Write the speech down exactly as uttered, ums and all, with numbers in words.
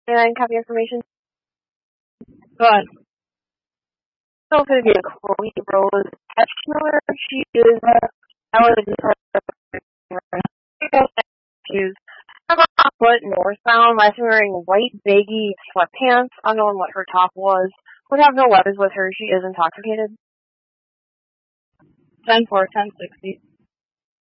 And copy information. Go ahead. So it's going to be a Chloe Rose Petschmiller. She is shoes. Off foot northbound, last wearing white baggy sweatpants, unknown what her top was. Would have no weapons with her. She is intoxicated. ten four, ten sixty.